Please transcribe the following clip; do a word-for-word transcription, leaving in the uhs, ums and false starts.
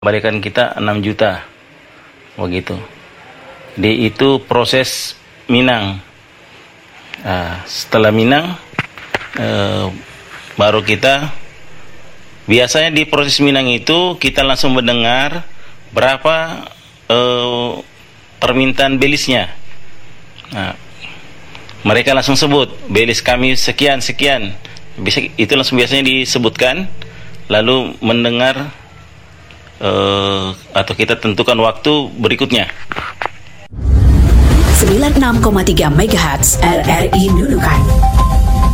Kembalikan kita enam juta begitu. Di itu proses minang. Nah, setelah minang eh, baru kita biasanya di proses minang itu kita langsung mendengar berapa eh, permintaan belisnya. Nah, mereka langsung sebut belis kami sekian sekian. Bisa itu langsung biasanya disebutkan, lalu mendengar Uh, atau kita tentukan waktu berikutnya. sembilan puluh enam koma tiga megahertz R R I Nunukan.